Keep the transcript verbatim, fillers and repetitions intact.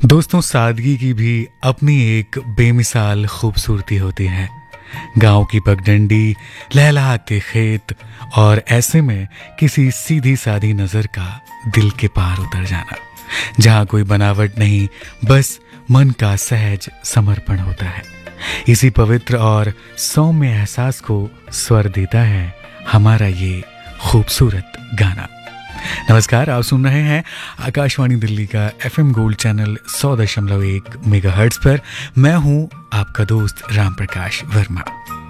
दोस्तों, सादगी की भी अपनी एक बेमिसाल खूबसूरती होती है। गांव की पगडंडी, लहलहाते खेत और ऐसे में किसी सीधी सादी नजर का दिल के पार उतर जाना, जहां कोई बनावट नहीं, बस मन का सहज समर्पण होता है। इसी पवित्र और सौम्य एहसास को स्वर देता है हमारा ये खूबसूरत गाना। नमस्कार, आप सुन रहे हैं आकाशवाणी दिल्ली का एफएम गोल्ड चैनल सौ दशमलव एक मेगाहर्ट्ज पर। मैं हूं आपका दोस्त राम प्रकाश वर्मा।